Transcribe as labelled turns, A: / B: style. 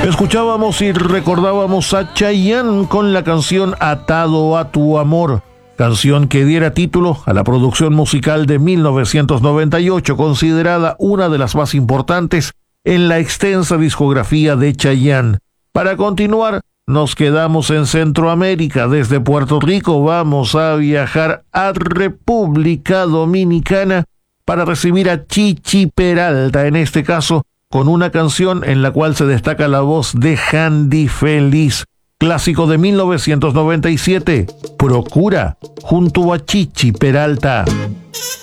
A: Escuchábamos y recordábamos a Chayanne con la canción Atado a tu amor, canción que diera título a la producción musical de 1998, considerada una de las más importantes en la extensa discografía de Chayanne. Para continuar, nos quedamos en Centroamérica. Desde Puerto Rico vamos a viajar a República Dominicana para recibir a Chichi Peralta, en este caso con una canción en la cual se destaca la voz de Handy Feliz, clásico de 1997, Procura, junto a Chichi Peralta.